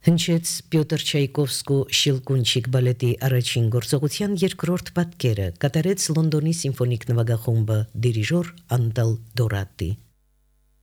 Հնչեց Պյոտր Չայկովսկու Շիլկունչիկ բալետի առաջին գործողության երկրորդ պատկերը, կատարեց Լոնդոնի սիմֆոնիկ նվագախումբը, դիրիժոր Անտալ Դորատի։